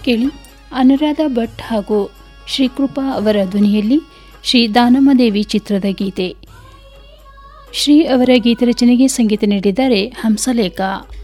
ಕೇಳಿ ಅನುರಾಧ ಭಟ್ ಹಾಗೂ ಶ್ರೀಕೃಪಾ ಅವರ ಧ್ವನಿಯಲ್ಲಿ ಶ್ರೀ ದಾನಮ್ಮದೇವಿ ಚಿತ್ರದ ಗೀತೆ. ಶ್ರೀ ಅವರ ಗೀತರಚನೆಗೆ ಸಂಗೀತ ನೀಡಿದ್ದಾರೆ ಹಂಸಲೇಖ.